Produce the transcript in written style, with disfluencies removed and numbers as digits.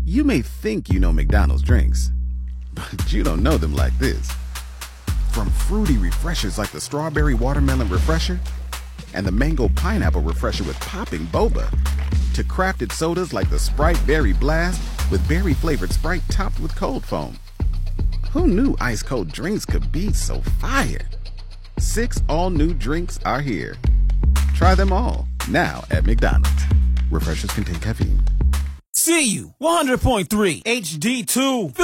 You may think you know McDonald's drinks, but you don't know them like this. From fruity refreshers like the Strawberry Watermelon Refresher and the Mango Pineapple Refresher with popping boba, to crafted sodas like the Sprite Berry Blast with berry-flavored Sprite topped with cold foam. Who knew ice-cold drinks could be so fire? 6 all-new drinks are here. Try them all, now at McDonald's. Refreshers contain caffeine. See you, 100.3 HD2.